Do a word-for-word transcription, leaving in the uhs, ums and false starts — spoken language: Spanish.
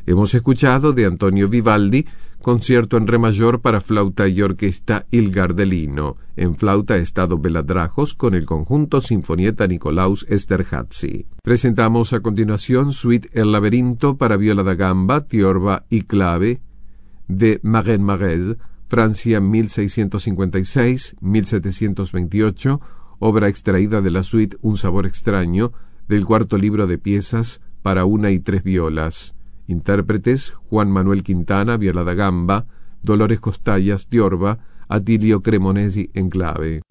Hemos escuchado de Antonio Vivaldi, concierto en re mayor para flauta y orquesta Il Gardelino, en flauta estado Beladrajos con el conjunto Sinfonietta Nicolaus Esterházy. Presentamos a continuación Suite El Laberinto para viola da gamba, tiorba y clave, de Marin-Marez, Francia mil seiscientos cincuenta y seis a mil setecientos veintiocho, obra extraída de la suite Un sabor extraño, del cuarto libro de piezas para una y tres violas. Intérpretes: Juan Manuel Quintana, viola da gamba, Dolores Costallas, tiorba, Atilio Cremonesi en clave.